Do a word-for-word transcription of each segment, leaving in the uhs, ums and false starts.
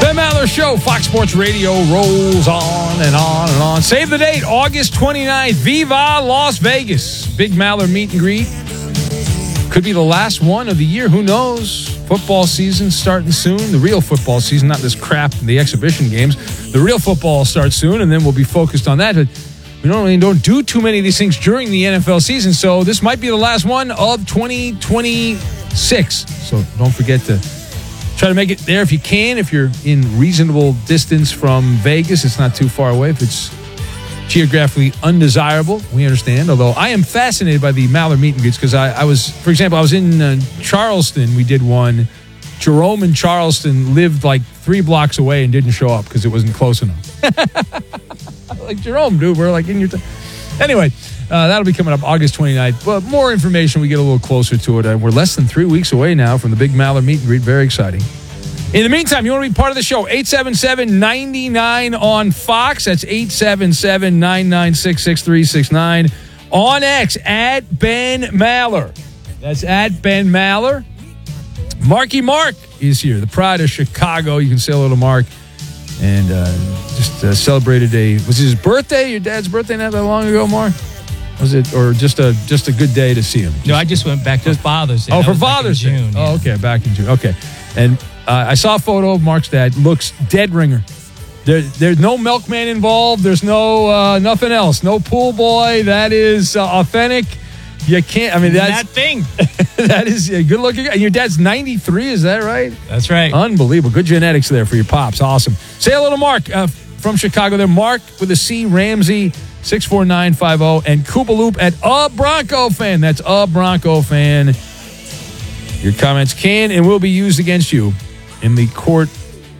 Ben Maller Show, Fox Sports Radio rolls on and on and on. Save the date, August twenty-ninth. Viva Las Vegas. Big Maller meet and greet. Could be the last one of the year. Who knows? Football season starting soon. The real football season, not this crap, the exhibition games. The real football starts soon, and then we'll be focused on that. But we normally don't do too many of these things during the N F L season, so this might be the last one of twenty twenty-six. So don't forget to try to make it there if you can. If you're in reasonable distance from Vegas, it's not too far away. If it's geographically undesirable, we understand. Although I am fascinated by the Maller meet and greets because I, I was, for example, I was in uh, Charleston. We did one. Jerome in Charleston lived like three blocks away and didn't show up because it wasn't close enough. Like, Jerome, dude, we're like in your time. Anyway, uh, that'll be coming up August twenty-ninth. But more information, we get a little closer to it. Uh, we're less than three weeks away now from the big Maller meet and greet. Very exciting. In the meantime, you want to be part of the show, eight seven seven, nine nine on Fox. That's eight seven seven, nine nine six, six three six nine. On X, at Ben Maller. That's at Ben Maller. Marky Mark is here, the pride of Chicago. You can say hello to Mark. And uh, just uh, celebrated a, was it his birthday? Your dad's birthday not that long ago, Mark? Was it, or just a just a good day to see him? Just, no, I just went back to Father's Day. Oh, that for Father's Day. June, Oh, yeah. okay, back in June. Okay. And uh, I saw a photo of Mark's dad. Looks dead ringer. There, there's no milkman involved. There's no uh, nothing else. No pool boy. That is uh, authentic. You can't, I mean, that's... That thing. That is a good looking guy. And your dad's ninety-three, is that right? That's right. Unbelievable. Good genetics there for your pops. Awesome. Say hello to Mark uh, from Chicago there. Mark with a C, Ramsey, six four nine five zero, and Koopaloop at A Bronco Fan. That's A Bronco Fan. Your comments can and will be used against you in the court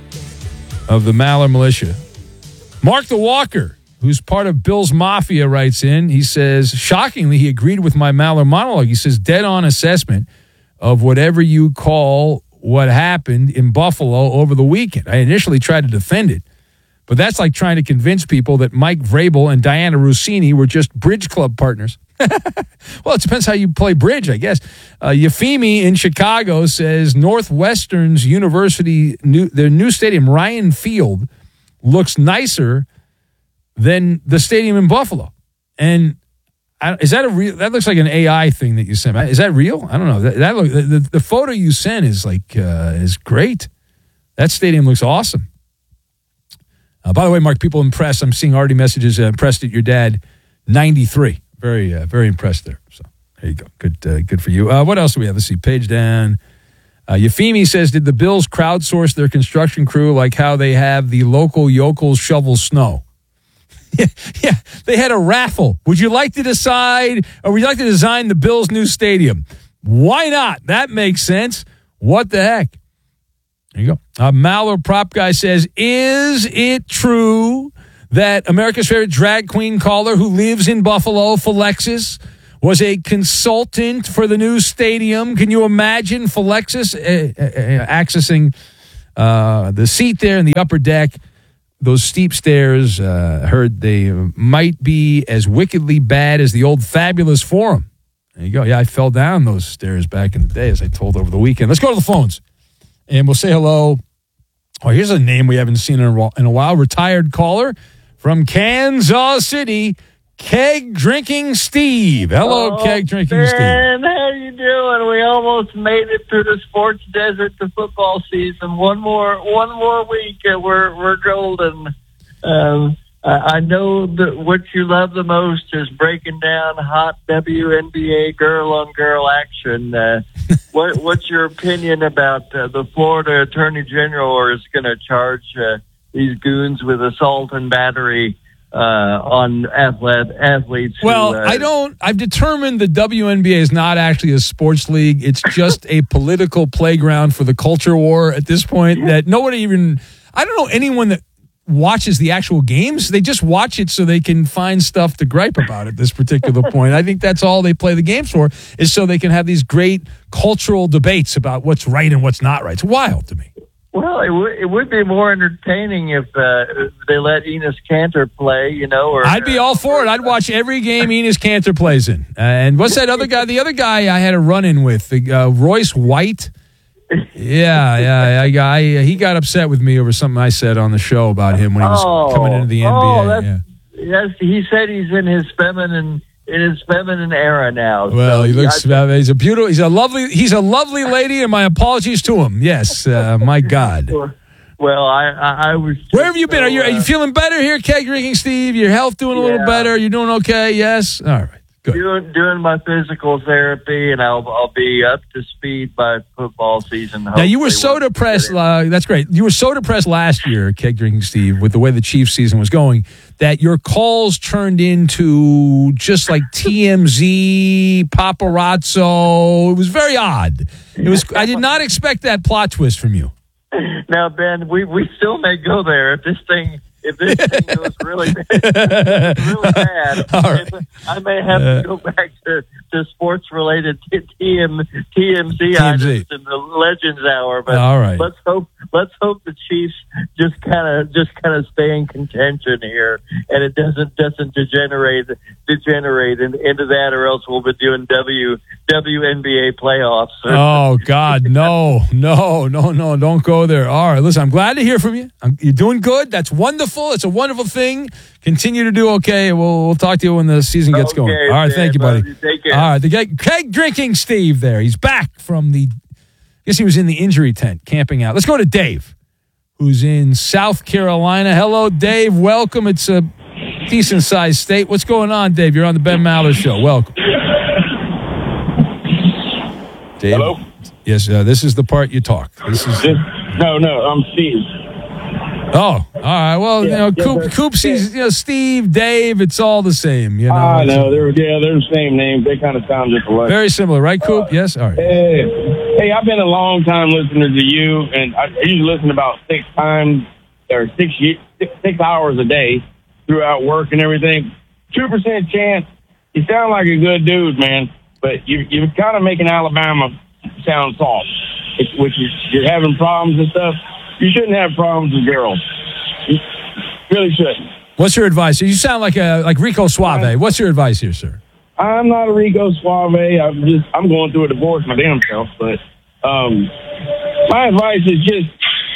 of the Maller Militia. Mark the Walker, who's part of Bill's Mafia, writes in. He says, shockingly, he agreed with my Maller monologue. He says, dead-on assessment of whatever you call what happened in Buffalo over the weekend. I initially tried to defend it, but that's like trying to convince people that Mike Vrabel and Diana Rossini were just bridge club partners. Well, it depends how you play bridge, I guess. Uh, Yafimi in Chicago says Northwestern's University, new, their new stadium, Ryan Field, looks nicer than the stadium in Buffalo. And I, is that a real? That looks like an A I thing that you sent. Is that real? I don't know. That, that look, the, the photo you sent is like uh, is great. That stadium looks awesome. Uh, by the way, Mark, people impressed. I'm seeing already messages uh, impressed at your dad, ninety-three. Very, uh, very impressed there. So there you go. Good, uh, good for you. Uh, what else do we have? Let's see. Page down. Uh, Yafimi says, did the Bills crowdsource their construction crew like how they have the local yokels shovel snow? Yeah, yeah, they had a raffle. Would you like to decide, or would you like to design the Bills' new stadium? Why not? That makes sense. What the heck? There you go. Uh, Maller Prop Guy says, is it true that America's favorite drag queen caller who lives in Buffalo, Philexis, was a consultant for the new stadium? Can you imagine Philexis uh, uh, accessing uh, the seat there in the upper deck? Those steep stairs, uh, heard they might be as wickedly bad as the old Fabulous Forum. There you go. Yeah, I fell down those stairs back in the day, as I told over the weekend. Let's go to the phones, and we'll say hello. Oh, here's a name we haven't seen in a, in a while. Retired caller from Kansas City, Keg Drinking Steve. Hello, oh, Keg Drinking Ben, Steve. how you doing? We almost made it through the sports desert to football season. One more, one more week, and we're we're golden. Um, I, I know that what you love the most is breaking down hot W N B A girl-on-girl action. Uh, what what's your opinion about uh, the Florida Attorney General is going to charge uh, these goons with assault and battery uh, on athlete, athletes? Well, who, uh, I don't, I've determined the W N B A is not actually a sports league. It's just a political playground for the culture war at this point that nobody even, I don't know anyone that watches the actual games. They just watch it so they can find stuff to gripe about at this particular point. I think that's all they play the games for, is so they can have these great cultural debates about what's right and what's not right. It's wild to me. Well, it, w- it would be more entertaining if uh, they let Enes Kanter play, you know. Or I'd be all for it. I'd watch every game Enes Kanter plays in. Uh, and what's that other guy? The other guy I had a run-in with, uh, Royce White. Yeah, yeah, I, I, he got upset with me over something I said on the show about him when he was oh, coming into the N B A. Oh, that's, yeah. yes, he said he's in his feminine in his feminine era now. Well, so he looks. I, Uh, he's a beautiful. He's a lovely. He's a lovely lady, and my apologies to him. Yes, uh, my God. Well, I, I, I was. Where have you been? So, Are you are you uh, feeling better here, keg drinking, Steve? Your health doing a little Yeah. better? You're doing okay? Yes. All right. Good. Doing doing my physical therapy, and I'll I'll be up to speed by football season. Now you were hopefully, so once we depressed. get in. Uh, that's great. You were so depressed last year, keg drinking, Steve, with the way the Chiefs season was going, that your calls turned into just like T M Z, paparazzo. It was very odd. It was. I did not expect that plot twist from you. Now, Ben, we, we still may go there if this thing if this thing goes really bad. really bad. All right. I may have Uh, to go back to, to sports related T M T M Z items in the Legends Hour. But All right. let's hope let's hope the Chiefs just kind of just kind of stay in contention here, and it doesn't doesn't degenerate degenerate in, into that, or else we'll be doing W W N B A playoffs. Oh God, no, no, no, no! Don't go there. All right, listen, I'm glad to hear from you. I'm, you're doing good. That's wonderful. It's a wonderful thing. Continue to do okay. We'll we'll talk to you when the season gets Okay, going. All right, man, thank you, buddy. love you. Take care. All right, the keg, keg drinking Steve there. He's back from the. I guess he was in the injury tent camping out. Let's go to Dave, who's in South Carolina. Hello, Dave. Welcome. It's a decent sized state. What's going on, Dave? You're on the Ben Maller Show. Welcome. Dave. Hello? Yes, uh, this is the part you talk. This is. This, no, no, I'm Steve. Oh, all right. Well, Yeah, you know, yeah, Coop, but- Coopsy's, you know, Steve, Dave. It's all the same. You know. I know. They're, yeah, they're the same names. They kind of sound just alike. Very similar, right, Coop? Yes. All right. Hey, hey, I've been a long time listener to you, and I usually listen about six times or six, ye- six, six hours a day throughout work and everything. Two percent chance. You sound like a good dude, man, but you, you're kind of making Alabama sound soft, it's, which is you're having problems and stuff. You shouldn't have problems with girls. You really shouldn't. What's your advice? You sound like a like Rico Suave. What's your advice here, sir? I'm not a Rico Suave. I'm just I'm going through a divorce my damn self. But um, my advice is just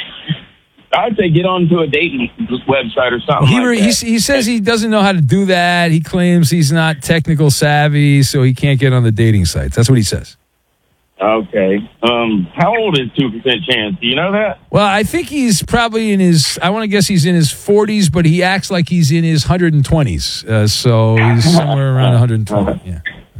I'd say get onto a dating website or something. He, like re, that. he he says he doesn't know how to do that. He claims he's not technical savvy, so he can't get on the dating sites. That's what he says. Okay. Um, how old is two percent chance? Do you know that? Well, I think he's probably in his, I want to guess he's in his forties, but he acts like he's in his one hundred twenties. Uh, so he's somewhere around one hundred twenty. Yeah.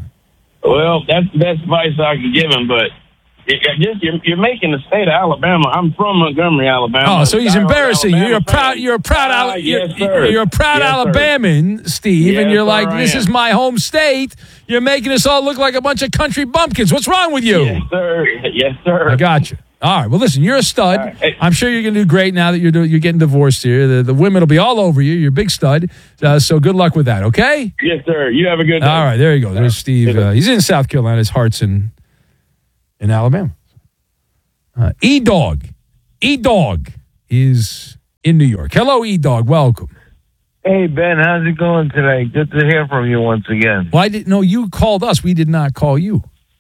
Well, that's the best advice I can give him. But it, it just you're, you're making the state of Alabama. I'm from Montgomery, Alabama. Oh, so he's embarrassing you. You're a proud. You're a proud. Ah, Al- you're, yes, sir. you're a proud Yes, sir. Alabaman, Steve, and Yes, you're sir, like, I this am. is my home state. You're making us all look like a bunch of country bumpkins. What's wrong with you? Yes, sir. Yes, sir. I got you. All right. Well, listen, you're a stud. All right. Hey. I'm sure you're going to do great now that you're do- you're getting divorced here. The, the women will be all over you. You're a big stud. Uh, so good luck with that. Okay. Yes, sir. You have a good day. All right. There you go. There's Steve. Uh, he's in South Carolina. His heart's in in Alabama. Uh, E Dog. E Dog is in New York. Hello, E Dog. Welcome. Hey, Ben, how's it going today? Good to hear from you once again. Well, I didn't know you called us. We did not call you.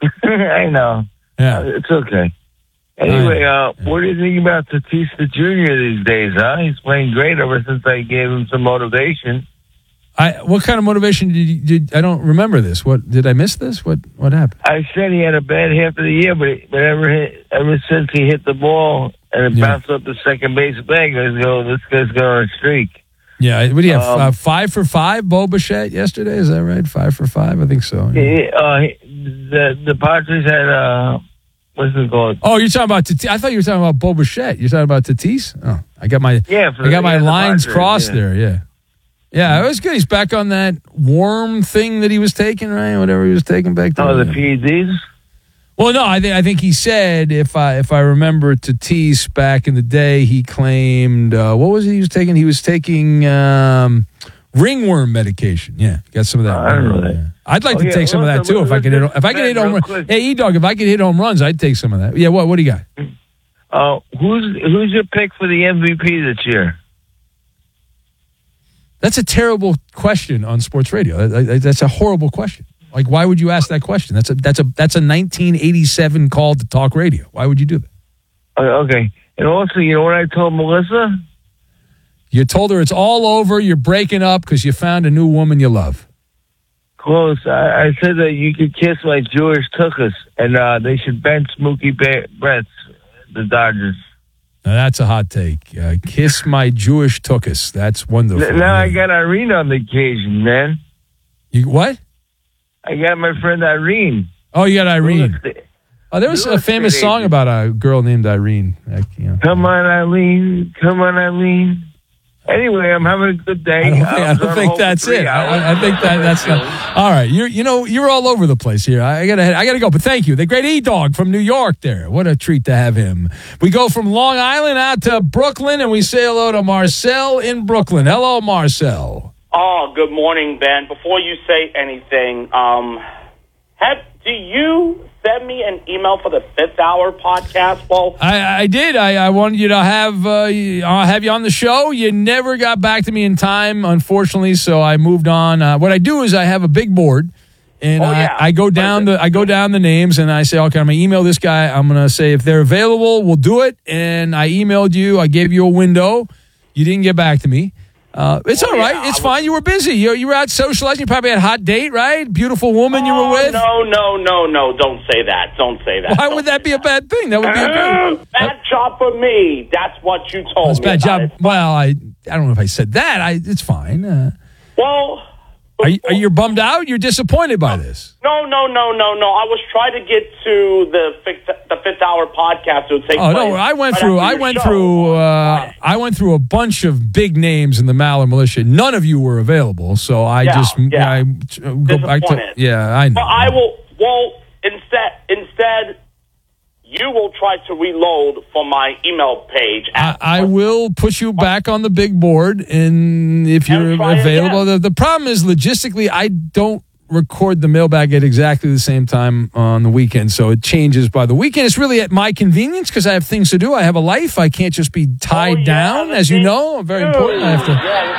I know. Yeah. Uh, it's okay. Anyway, uh, what do you think about Tatis Junior these days, huh? He's playing great ever since I gave him some motivation. I what kind of motivation did you did I don't remember this. What did I miss this? What what happened? I said he had a bad half of the year, but, but ever, hit, ever since he hit the ball and it Yeah. bounced up the second base bag, I go, this guy's going on a streak. Yeah, what do you have? Um, uh, five for five, Bo Bichette yesterday. Is that right? Five for five, I think so. Yeah. He, uh, he, the, the Padres had, uh, what's it called? Oh, you're talking about Tatis. I thought you were talking about Bo Bichette. You're talking about Tatis. Oh, I got my Yeah, for I got the- my yeah, the lines Padres, crossed yeah. there. Yeah, yeah, it was good. He's back on that warm thing that he was taking, right? Whatever he was taking back there. Oh, the P E Ds? Well, no, I think I think he said if I if I remember Tatis back in the day, he claimed uh, what was it he was taking? He was taking um, ringworm medication. Yeah, got some of that. I don't know that. Yeah. I'd like Oh, to yeah, take some of that listen, too if I could hit listen, if I could hit Ben, home real run. quick. Hey, E Dog, if I could hit home runs, I'd take some of that. Yeah, what what do you got? Uh, who's who's your pick for the M V P this year? That's a terrible question on sports radio. That- that- That's a horrible question. Like, why would you ask that question? That's a that's a that's a nineteen eighty-seven call to talk radio. Why would you do that? Uh, okay. And also, you know what I told Melissa? You told her it's all over. You're breaking up because you found a new woman you love. Close. I, I said that you could kiss my Jewish tuchus, and uh, they should bench Mookie ba- Betts, the Dodgers. Now, that's a hot take. Uh, kiss my Jewish tuchus. That's wonderful. N- now I got Irene on the occasion, man. You what? I got my friend Irene. Oh, you got Irene. Real estate- Oh, there was real a famous estate song agent. about a girl named Irene. Like, you know. Come on, Eileen. Come on, Eileen. Anyway, I'm having a good day. I don't think, I I was don't on think hold for that's three it. hours. I, I think that that's not. All right, you're you know you're all over the place here. I gotta I gotta go, but thank you. The great E Dog from New York. There, what a treat to have him. We go from Long Island out to Brooklyn, and we say hello to Marcel in Brooklyn. Hello, Marcel. Oh, good morning, Ben. Before you say anything, um, have do you send me an email for the Fifth Hour podcast? Well, I, I did. I, I wanted you to have uh, I'll have you on the show. You never got back to me in time, unfortunately. So I moved on. Uh, what I do is I have a big board, and Oh, I, yeah. I go down the I go down the names, and I say, okay, I'm gonna email this guy. I'm gonna say if they're available, we'll do it. And I emailed you. I gave you a window. You didn't get back to me. Uh, it's Oh, all right. yeah, It's I was- fine. You were busy. You, you were out socializing. You probably had a hot date, right? Beautiful woman you were oh, with. no, no, no, no! Don't say that. Don't say that. Why Don't would that say be a bad thing? That would be a good. Bad job for me. That's what you told That's me. bad about job. it. Well, I I don't know if I said that. I it's fine. Uh, Well, are you, are you bummed out? You're disappointed by this? no, no, no, no, no. I was trying to get to the fifth, the Fifth Hour podcast. It would take Oh place no, I went right through. after I your went show through. on Uh, Friday. I went through a bunch of big names in the Maller Militia. None of you were available, so I Yeah, just yeah. I uh, go back to. Disappointed. Yeah, I know. But I will. Well, instead, instead, you will try to reload from my email page. I, I will put you back on the big board, and if you're And try available, again. the, the problem is logistically, I don't record the mailbag at exactly the same time on the weekend, so it changes by the weekend. It's really at my convenience because I have things to do. I have a life. I can't just be tied Oh, yeah, down, the as you thing- know. I'm very Dude, important. I have to.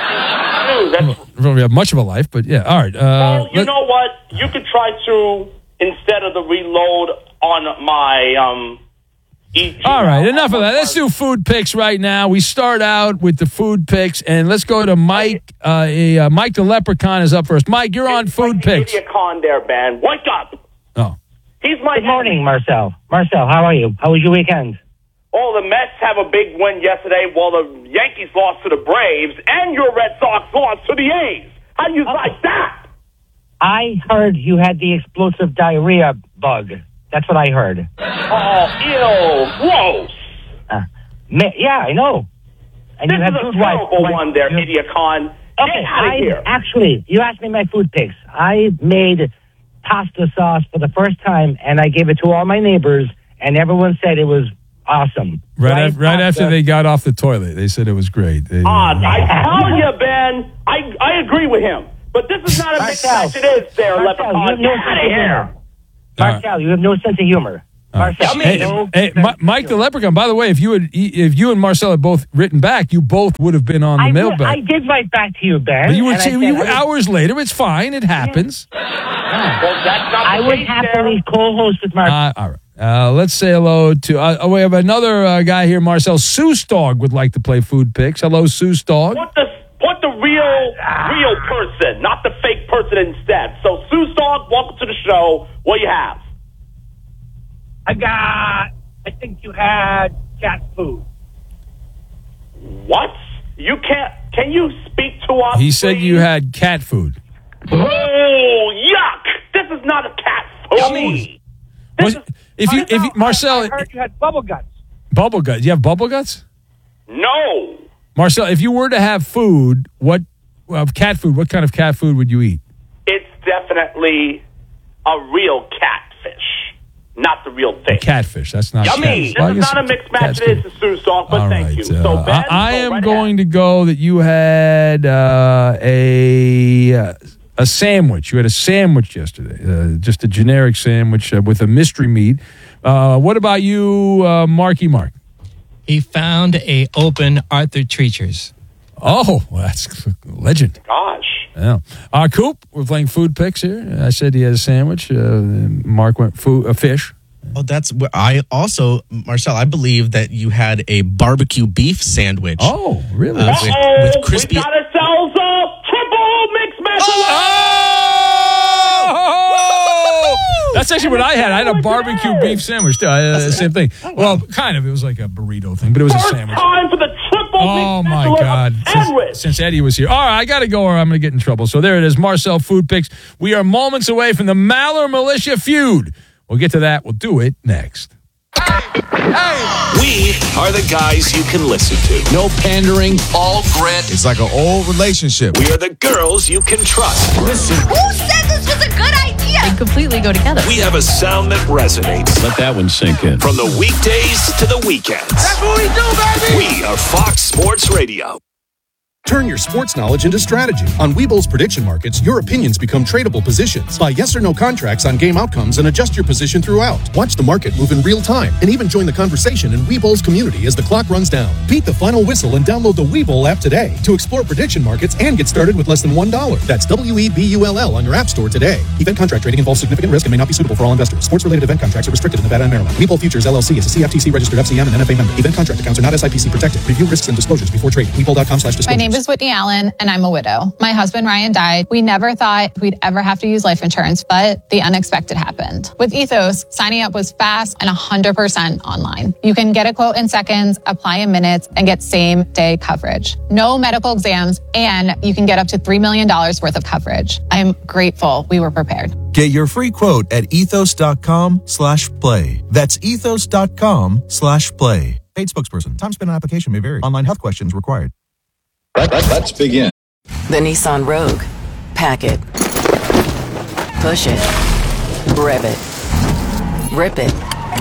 Yeah, dude, that's, I don't really have much of a life, but yeah. All right. Uh, well, you let- know what? You could try to, instead of the reload on my um. E- All right, enough of that. Let's do food picks right now. We start out with the food picks, and let's go to Mike. Uh, a, uh, Mike the Leprechaun is up first. Mike, you're on food picks. Idiot con there, Ben. Wake up. Oh, He's my Good morning, Marcel. Marcel, how are you? How was your weekend? Oh, the Mets have a big win yesterday while the Yankees lost to the Braves and your Red Sox lost to the A's. How do you like that? I heard you had the explosive diarrhea bug. That's what I heard. Oh, ew, gross. Uh, ma- yeah, I know. And This you had is a food wipe- terrible wipe- one there, you- idiot con. Okay, Get out of I here. actually, you asked me my food picks. I made pasta sauce for the first time, and I gave it to all my neighbors, and everyone said it was awesome. right, Fried af- right after pasta. they got off the toilet, they said it was great. They, Ah, I tell you, Ben, I, I agree with him. But this is not a mixed Marcel. match. It is there, Marcel, you Leprechaun. have no Get out sense of of here. humor. Marcel, you have no sense of humor. Marcel, Hey, no hey, sense Mi- of Mike the humor. Leprechaun. By the way, if you had, if you and Marcel had both written back, you both would have been on the I, mailbag. I did write back to you, Ben. but you were, and I t- said you I were would- hours later. It's fine. It happens. Well, that's not I the would case happily there. co-host with Marcel. Uh, all right. Uh, let's say hello to. Uh, oh, we have another uh, guy here, Marcel Seuss Dog would like to play food picks. Hello, Seuss Dog. Put the, put the real, real person, not the fake person instead. So, Seuss Dog, welcome to the show. What do you have? I got, I think you had cat food. What? You can't, can you speak to us? He said please? you had cat food. Oh, yuck! This is not a cat food. Yummy. Was, if you, if you, Marcel, I heard you had bubble guts. bubble guts. You have bubble guts, No. Marcel. If you were to have food, what of cat food? What kind of cat food would you eat? It's definitely a real catfish, not the real thing. Catfish. That's not Yummy. catfish. This Well, I is guess not a mixed match. cat's It is good. a Seuss Dog, but All thank right, you. uh, So, Ben, I, I go am right going ahead. to go that you had uh, a uh, a sandwich. You had a sandwich yesterday, uh, just a generic sandwich uh, with a mystery meat. Uh, what about you, uh, Marky Mark? He found a open Arthur Treacher's. Oh, well, that's legend. Gosh. Yeah. Uh, Coop, we're playing food picks here. I said he had a sandwich. Uh, Mark went food, uh, fish. Oh, that's what I also, Marcel, I believe that you had a barbecue beef sandwich. Oh, really? Uh, with, with crispy. We got ourselves a triple mix match. Oh! That's actually what I had. I had a barbecue beef sandwich too. I, uh, same thing. Well, kind of. It was like a burrito thing, but it was a sandwich. Time for the triple Oh mix my match God! Since, since Eddie was here, all right, I got to go, or I'm going to get in trouble. So there it is, Marcel Food Picks. We are moments away from the Maller Militia feud. We'll get to that. We'll do it next. We are the guys you can listen to. No pandering, all grit. It's like an old relationship. We are the girls you can trust. Listen. Who said this was a good idea? They completely go together. We have a sound that resonates. Let that one sink in. From the weekdays to the weekends. That's what we do, baby! We are Fox Sports Radio. Turn your sports knowledge into strategy. On Webull's prediction markets, your opinions become tradable positions. Buy yes or no contracts on game outcomes and adjust your position throughout. Watch the market move in real time and even join the conversation in Webull's community as the clock runs down. Beat the final whistle and download the Webull app today to explore prediction markets and get started with less than one dollar. That's W E B U L L on your app store today. Event contract trading involves significant risk and may not be suitable for all investors. Sports-related event contracts are restricted in Nevada and Maryland. Webull Futures L L C is a C F T C registered F C M and N F A member. Event contract accounts are not S I P C protected. Review risks and disclosures before trading. Webull.com slash disclosures. My name is Whitney Allen, and I'm a widow. My husband, Ryan, died. We never thought we'd ever have to use life insurance, but the unexpected happened. With Ethos, signing up was fast and one hundred percent online. You can get a quote in seconds, apply in minutes, and get same-day coverage. No medical exams, and you can get up to three million dollars worth of coverage. I'm grateful we were prepared. Get your free quote at ethos.com slash play. That's ethos.com slash play. Paid spokesperson. Time spent on application may vary. Online health questions required. Let's begin. The Nissan Rogue. Pack it. Push it. Rev it. Rip it.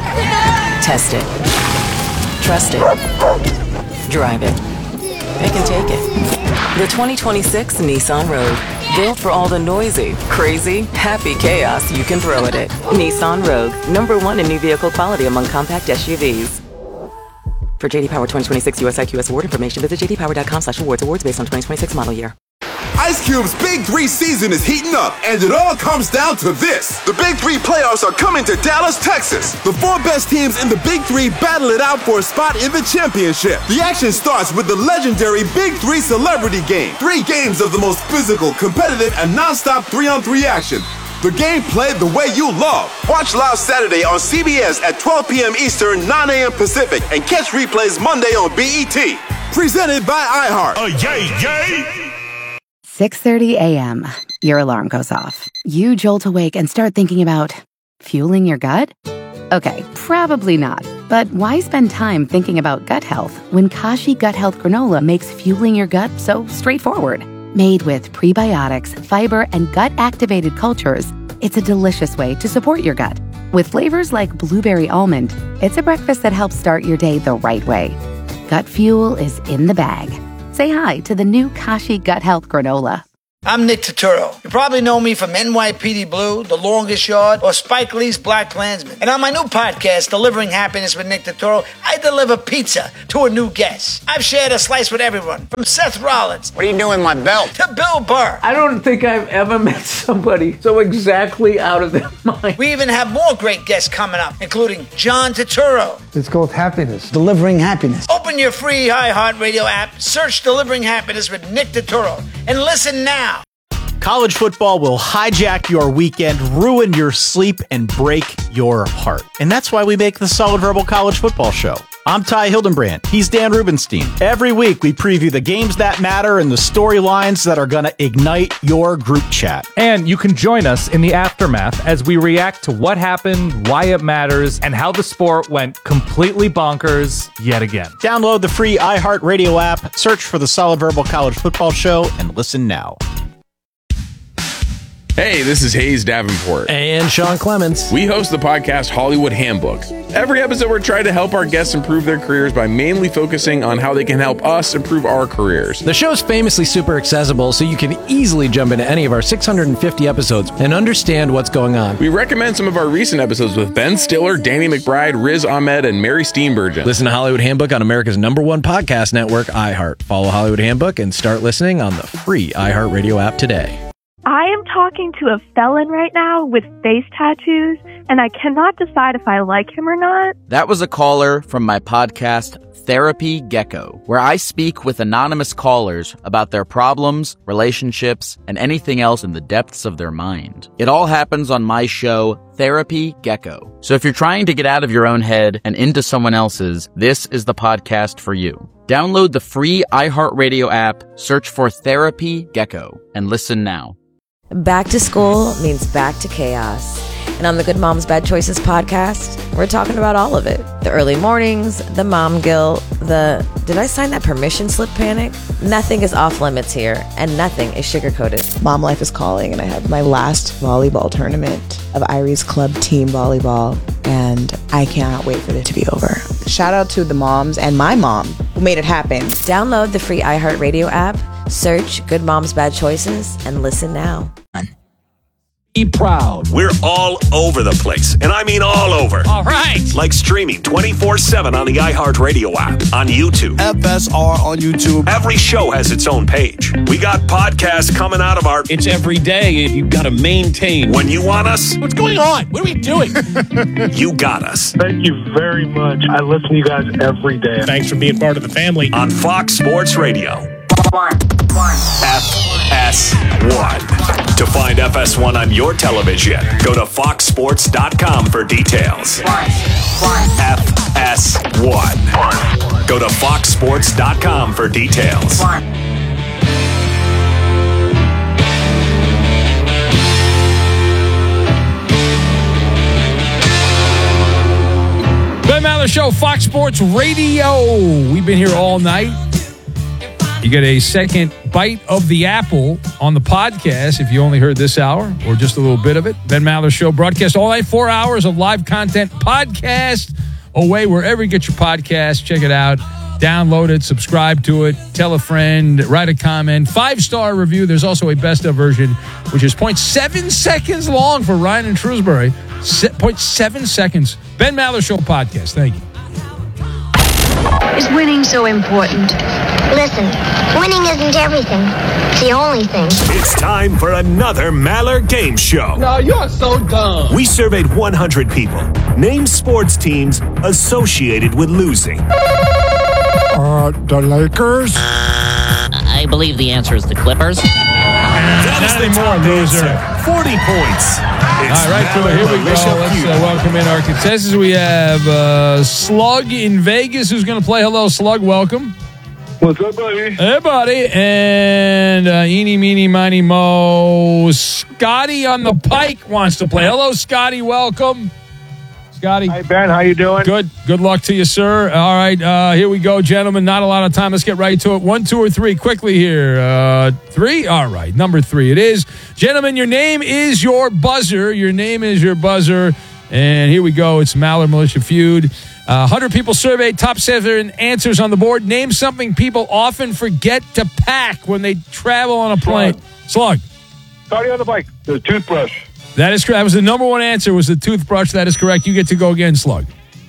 Test it. Trust it. Drive it. Pick and take it. The twenty twenty-six Nissan Rogue. Built for all the noisy, crazy, happy chaos you can throw at it. Nissan Rogue. Number one in new vehicle quality among compact S U Vs. For J D Power twenty twenty-six U S I Q S award information, visit jdpower.com slash awards. Awards based on twenty twenty-six model year. Ice Cube's Big Three season is heating up, and it all comes down to this. The Big Three playoffs are coming to Dallas, Texas. The four best teams in the Big Three battle it out for a spot in the championship. The action starts with the legendary Big Three Celebrity Game. Three games of the most physical, competitive, and non-stop three-on-three action. The game played the way you love. Watch live Saturday on C B S at twelve p.m. Eastern, nine a.m. Pacific, and catch replays Monday on B E T. Presented by iHeart. Oh, yay, yay! six thirty a.m. Your alarm goes off. You jolt awake and start thinking about fueling your gut? Okay, probably not. But why spend time thinking about gut health when Kashi Gut Health Granola makes fueling your gut so straightforward? Made with prebiotics, fiber, and gut-activated cultures, it's a delicious way to support your gut. With flavors like blueberry almond, it's a breakfast that helps start your day the right way. Gut fuel is in the bag. Say hi to the new Kashi Gut Health Granola. I'm Nick Turturro. You probably know me from N Y P D Blue, The Longest Yard, or Spike Lee's Black Klansman. And on my new podcast, Delivering Happiness with Nick Turturro, I deliver pizza to a new guest. I've shared a slice with everyone, from Seth Rollins. What are you doing with my belt? To Bill Burr. I don't think I've ever met somebody so exactly out of their mind. We even have more great guests coming up, including John Turturro. It's called Happiness. Delivering Happiness. Open your free iHeartRadio app, search Delivering Happiness with Nick Turturro, and listen now. College football will hijack your weekend, ruin your sleep, and break your heart. And that's why we make the Solid Verbal College Football Show. I'm Ty Hildenbrand. He's Dan Rubenstein. Every week, we preview the games that matter and the storylines that are going to ignite your group chat. And you can join us in the aftermath as we react to what happened, why it matters, and how the sport went completely bonkers yet again. Download the free iHeartRadio app, search for the Solid Verbal College Football Show, and listen now. Hey, this is Hayes Davenport. And Sean Clements. We host the podcast Hollywood Handbook. Every episode, we're trying to help our guests improve their careers by mainly focusing on how they can help us improve our careers. The show's famously super accessible, so you can easily jump into any of our six hundred fifty episodes and understand what's going on. We recommend some of our recent episodes with Ben Stiller, Danny McBride, Riz Ahmed, and Mary Steenburgen. Listen to Hollywood Handbook on America's number one podcast network, iHeart. Follow Hollywood Handbook and start listening on the free iHeartRadio app today. I am talking to a felon right now with face tattoos and I cannot decide if I like him or not. That was a caller from my podcast, Therapy Gecko, where I speak with anonymous callers about their problems, relationships, and anything else in the depths of their mind. It all happens on my show, Therapy Gecko. So if you're trying to get out of your own head and into someone else's, this is the podcast for you. Download the free iHeartRadio app, search for Therapy Gecko, and listen now. Back to school means back to chaos. And on the Good Moms Bad Choices podcast, we're talking about all of it. The early mornings, the mom guilt, the did I sign that permission slip panic? Nothing is off limits here, and nothing is sugar-coated. Mom life is calling, and I have my last volleyball tournament of Irie's Club Team Volleyball, and I cannot wait for it to be over. Shout out to the moms and my mom who made it happen. Download the free iHeartRadio app, search Good Moms Bad Choices, and listen now. Be proud. We're all over the place, and I mean all over. All right. Like streaming twenty-four seven on the iHeartRadio app, on YouTube. F S R on YouTube. Every show has its own page. We got podcasts coming out of our... It's every day, and you've got to maintain. When you want us... What's going on? What are we doing? You got us. Thank you very much. I listen to you guys every day. Thanks for being part of the family. On Fox Sports Radio. One. One. F S one. To find F S one on your television, go to fox sports dot com for details. One. One. F S one. Go to fox sports dot com for details. One. Ben Maller Show, Fox Sports Radio. We've been here all night. You get a second bite of the apple on the podcast if you only heard this hour or just a little bit of it. Ben Maller Show broadcast all night, four hours of live content podcast away wherever you get your podcast. Check it out. Download it, subscribe to it, tell a friend, write a comment, five-star review. There's also a best-of version, which is zero point seven seconds long for Ryan and Shrewsbury. zero point seven seconds. Ben Maller Show podcast. Thank you. Is winning so important? Listen, winning isn't everything. It's the only thing. It's time for another Maller Game Show. No, you're so dumb. We surveyed one hundred people. Name sports teams associated with losing. Uh, the Lakers? I believe the answer is the Clippers. That is the more loser. forty points. It's all right, cool. Here we go. Let's uh, welcome in our contestants. We have uh, Slug in Vegas who's going to play. Hello, Slug. Welcome. What's up, buddy? Hey, buddy. And uh, eeny, meeny, miny, mo. Scotty on the Pike wants to play. Hello, Scotty. Welcome. Scotty. Hi, Ben. How you doing? Good. Good luck to you, sir. All right. Uh, here we go, gentlemen. Not a lot of time. Let's get right to it. One, two, or three. Quickly here. Uh, three? All right. Number three it is. Gentlemen, your name is your buzzer. Your name is your buzzer. And here we go. It's Maller Militia Feud. Uh, one hundred people surveyed, top seven answers on the board. Name something people often forget to pack when they travel on a plane. Slug. Starting on the bike. The toothbrush. That is correct. That was the number one answer, was the toothbrush. That is correct. You get to go again, Slug.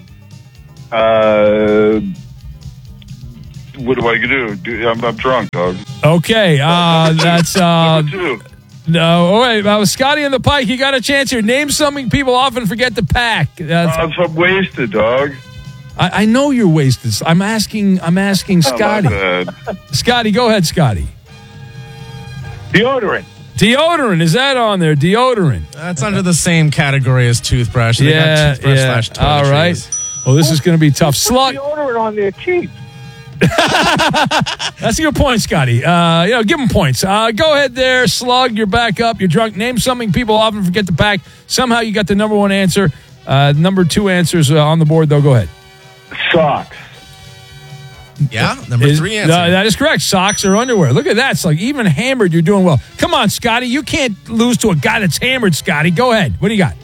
Uh, what do I do? do I'm, I'm drunk, dog. Okay. Uh, that's... Uh, Number two. No, all right. Uh, Scotty on the Pike, you got a chance here. Name something people often forget to pack. Uh, Uh, I'm wasted, dog. I, I know you're wasted. I'm asking. I'm asking Scotty. Oh, Scotty, go ahead, Scotty. Deodorant. Deodorant, is that on there? Deodorant. That's under the same category as toothbrush. They got Yeah, toothbrush yeah. slash All toiletries. right. Well, this is going to be tough. Slug. Deodorant on there, cheap. That's a good point, Scotty. Uh, you know, give him points. Uh, go ahead there, Slug. You're back up. You're drunk. Name something people often forget to pack. Somehow you got the number one answer. Uh, number two answers uh, on the board, though. Go ahead. Socks. Yeah, number Is- three answer. uh, that is correct. Socks or underwear. Look at that. It's like even hammered, you're doing well. Come on, Scotty. You can't lose to a guy that's hammered, Scotty. Go ahead. What do you got?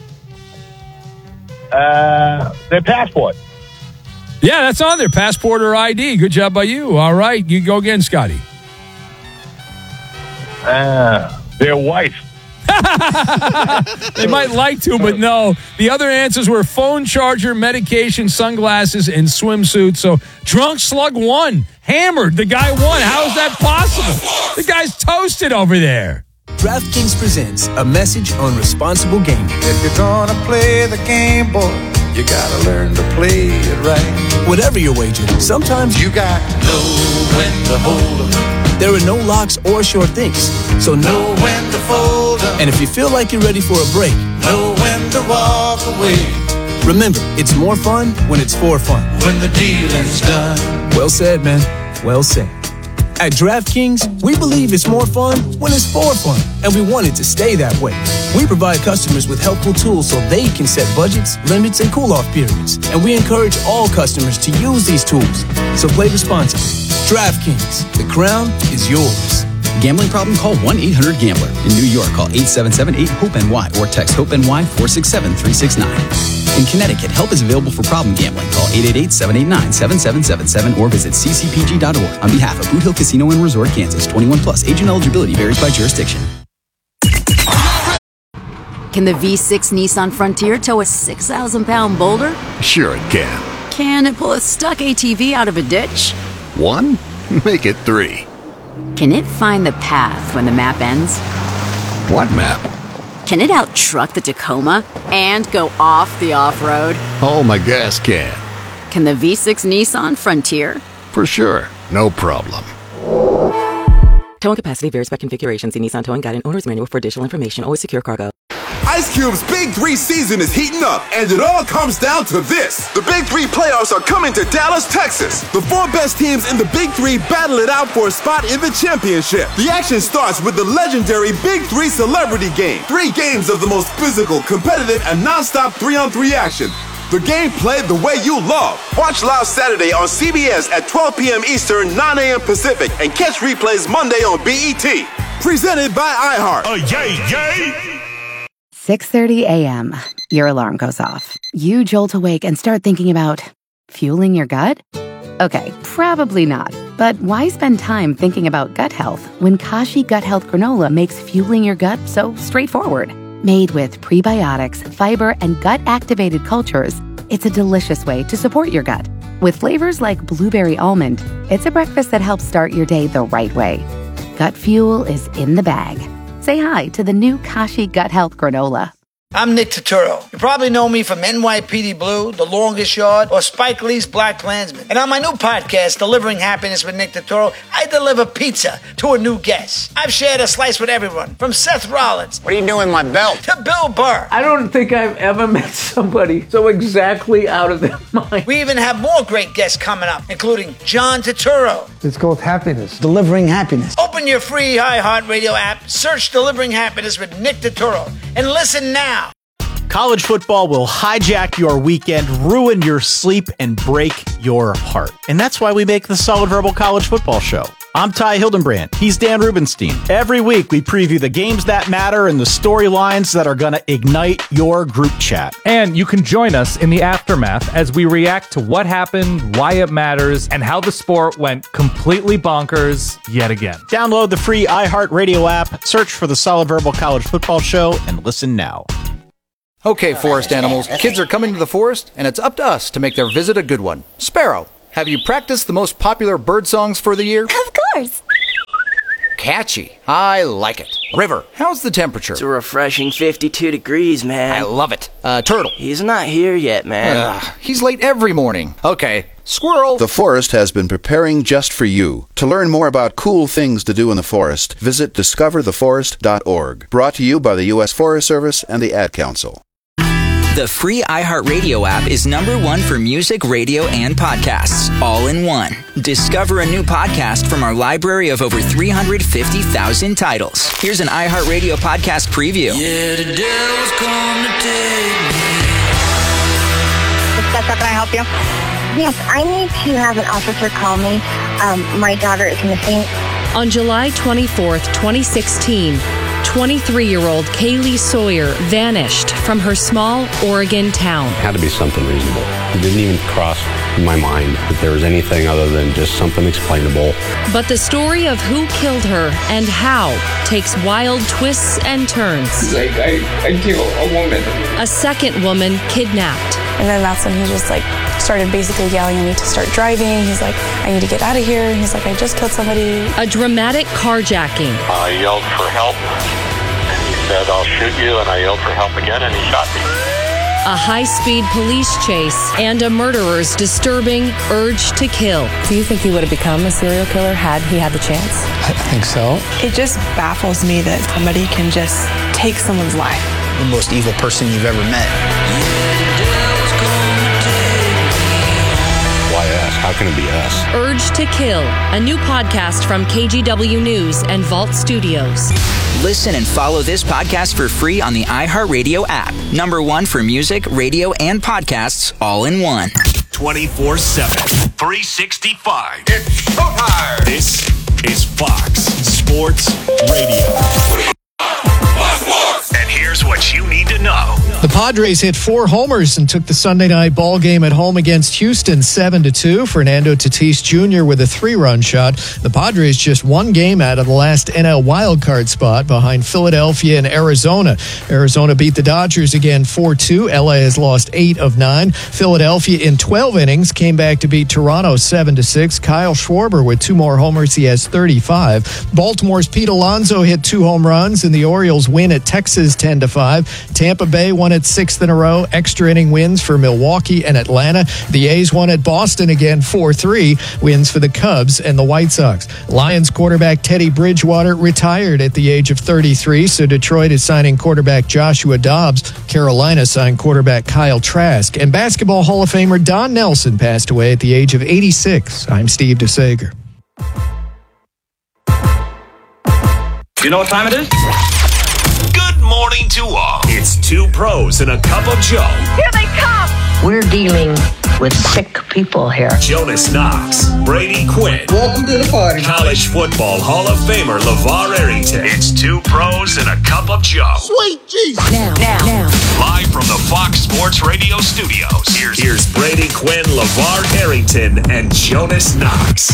Uh, their passport. Yeah, that's on there. Passport or I D. Good job by you. All right. You go again, Scotty. Uh, their wife. They might like to, but no. The other answers were phone charger, medication, sunglasses, and swimsuit. So Drunk Slug won. Hammered. The guy won. How is that possible? The guy's toasted over there. DraftKings presents a message on responsible gaming. If you're gonna play the game, boy, you gotta learn to play it right. Whatever your wager, sometimes you got to know when to hold 'em. There are no locks or sure things, so know when to fold 'em. And if you feel like you're ready for a break, know when to walk away. Remember, it's more fun when it's for fun. When the dealing's done. Well said, man. Well said. At DraftKings, we believe it's more fun when it's for fun, and we want it to stay that way. We provide customers with helpful tools so they can set budgets, limits, and cool-off periods, and we encourage all customers to use these tools. So play responsibly. DraftKings, the crown is yours. Gambling problem? Call one eight hundred gambler. In New York, call eight seven seven eight hope N Y or text HOPE-NY four six seven three six nine. In Connecticut, help is available for problem gambling. Call eight eight eight, seven eight nine, seven seven seven seven or visit c c p g dot org. On behalf of Boot Hill Casino and Resort, Kansas, twenty-one plus. Age and eligibility varies by jurisdiction. Can the V six Nissan Frontier tow a six thousand pound boulder? Sure it can. Can it pull a stuck A T V out of a ditch? One? Make it three. Can it find the path when the map ends? What map? Can it out-truck the Tacoma and go off the off-road? Oh, my gas can. Can the V six Nissan Frontier? For sure. No problem. Towing capacity varies by configuration. See Nissan Towing Guide and Owner's Manual for additional information. Always secure cargo. Ice Cube's Big Three season is heating up, and it all comes down to this. The Big Three playoffs are coming to Dallas, Texas. The four best teams in the Big Three battle it out for a spot in the championship. The action starts with the legendary Big Three Celebrity Game. Three games of the most physical, competitive, and non-stop three-on-three action. The game played the way you love. Watch live Saturday on C B S at twelve p.m. Eastern, nine a.m. Pacific, and catch replays Monday on B E T. Presented by iHeart. Oh, yay, yay! six thirty a.m. Your alarm goes off. You jolt awake and start thinking about fueling your gut? Okay, probably not. But why spend time thinking about gut health when Kashi Gut Health Granola makes fueling your gut so straightforward? Made with prebiotics, fiber, and gut-activated cultures, it's a delicious way to support your gut. With flavors like blueberry almond, it's a breakfast that helps start your day the right way. Gut fuel is in the bag. Say hi to the new Kashi Gut Health Granola. I'm Nick Turturro. You probably know me from N Y P D Blue, The Longest Yard, or Spike Lee's Black Klansman. And on my new podcast, Delivering Happiness with Nick Turturro, I deliver pizza to a new guest. I've shared a slice with everyone, from Seth Rollins. What are you doing with my belt? To Bill Burr. I don't think I've ever met somebody so exactly out of their mind. We even have more great guests coming up, including John Turturro. It's called happiness. Delivering happiness. Open your free iHeartRadio app, search Delivering Happiness with Nick Turturro, and listen now. College football will hijack your weekend, ruin your sleep, and break your heart. And that's why we make the Solid Verbal College Football Show. I'm Ty Hildenbrand. He's Dan Rubenstein. Every week, we preview the games that matter and the storylines that are going to ignite your group chat. And you can join us in the aftermath as we react to what happened, why it matters, and how the sport went completely bonkers yet again. Download the free iHeartRadio app, search for the Solid Verbal College Football Show, and listen now. Okay, forest animals, kids are coming to the forest, and it's up to us to make their visit a good one. Sparrow, have you practiced the most popular bird songs for the year? Of course. Catchy. I like it. River, how's the temperature? It's a refreshing fifty-two degrees, man. I love it. Uh, Turtle. He's not here yet, man. Uh, he's late every morning. Okay. Squirrel. The forest has been preparing just for you. To learn more about cool things to do in the forest, visit discover the forest dot org. Brought to you by the U S Forest Service and the Ad Council. The free iHeartRadio app is number one for music, radio, and podcasts, all in one. Discover a new podcast from our library of over three hundred fifty thousand titles. Here's an iHeartRadio podcast preview. Yeah, the devil's come to take me. Can I help you? Yes, I need to have an officer call me. Um, my daughter is missing. On July twenty-fourth, twenty sixteen, twenty-three-year-old Kaylee Sawyer vanished from her small Oregon town. It had to be something reasonable. It didn't even cross my mind that there was anything other than just something explainable. But the story of who killed her and how takes wild twists and turns. Like, I, I killed a woman. A second woman kidnapped. And then that's when he just like started basically yelling at me to start driving. He's like, I need to get out of here. He's like, I just killed somebody. A dramatic carjacking. I yelled for help. said, "I'll shoot you," and I yelled for help again, and he shot me. A high-speed police chase and a murderer's disturbing urge to kill. Do you think he would have become a serial killer had he had the chance? I think so. It just baffles me that somebody can just take someone's life. The most evil person you've ever met. Why us? How can it be us? Urge to Kill, a new podcast from K G W News and Vault Studios. Listen and follow this podcast for free on the iHeartRadio app. Number one for music, radio, and podcasts all in one. twenty-four seven, three sixty-five. It's showtime. This is Fox Sports Radio. And here's what you need to know. The Padres hit four homers and took the Sunday night ball game at home against Houston seven to two. Fernando Tatis Junior with a three-run shot. The Padres just one game out of the last N L wildcard spot behind Philadelphia and Arizona. Arizona beat the Dodgers again four two. L A has lost eight of nine. Philadelphia in twelve innings came back to beat Toronto seven to six. Kyle Schwarber with two more homers. He has thirty-five. Baltimore's Pete Alonso hit two home runs, and the Orioles win at Texas ten to five. Tampa Bay won its sixth in a row. Extra inning wins for Milwaukee and Atlanta. The A's won at Boston again four three. Wins for the Cubs and the White Sox. Lions quarterback Teddy Bridgewater retired at the age of thirty-three, so Detroit is signing quarterback Joshua Dobbs. Carolina signed quarterback Kyle Trask. And Basketball Hall of Famer Don Nelson passed away at the age of eighty-six. I'm Steve DeSager. You know what time it is? Good morning to all. It's two pros and a cup of Joe. Here they come. We're dealing with sick people here. Jonas Knox, Brady Quinn. Welcome to the party. College Football Hall of Famer LeVar Arrington. It's two pros and a cup of Joe. Sweet Jesus. Now, now, now. Live from the Fox Sports Radio studios. Here's, here's Brady Quinn, LeVar Arrington, and Jonas Knox.